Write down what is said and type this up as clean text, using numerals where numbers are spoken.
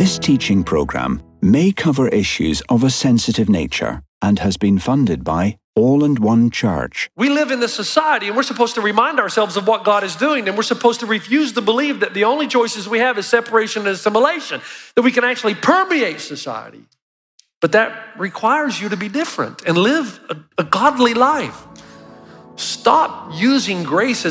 This teaching program may cover issues of a sensitive nature and has been funded by All and One Church. We live in this society and we're supposed to remind ourselves of what God is doing, and we're supposed to refuse to believe that the only choices we have is separation and assimilation, that we can actually permeate society. But that requires you to be different and live a godly life. Stop using grace as